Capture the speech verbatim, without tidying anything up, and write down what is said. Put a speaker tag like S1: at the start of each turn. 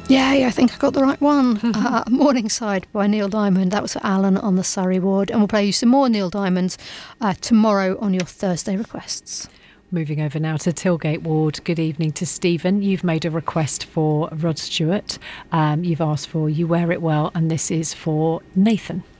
S1: Yeah, yeah, I think I got the right one. uh, Morningside by Neil Diamond. That was for Alan on the Surrey ward. And we'll play you some more Neil Diamond uh, tomorrow on your Thursday requests.
S2: Moving over now to Tilgate ward. Good evening to Stephen. You've made a request for Rod Stewart. Um, you've asked for You Wear It Well, and this is for Nathan.